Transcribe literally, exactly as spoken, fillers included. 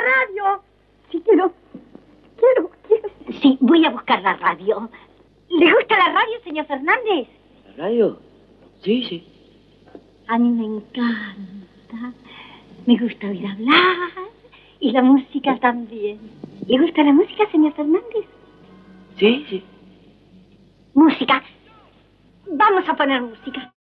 radio. Sí, quiero. Quiero, quiero. Sí, voy a buscar la radio. ¿Le gusta la radio, señor Fernández? ¿La radio? Sí, sí. A mí me encanta. Me gusta oír hablar. Y la música también. ¿Le gusta la música, señor Fernández? Sí, sí. Música. Vamos a poner música.